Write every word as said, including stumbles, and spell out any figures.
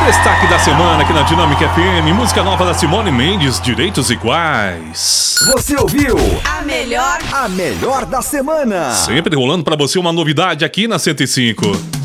Destaque da semana aqui na Dinâmica F M, música nova da Simone Mendes, Direitos Iguais. Você ouviu a melhor, a melhor da semana. Sempre rolando pra você uma novidade aqui na cento e cinco.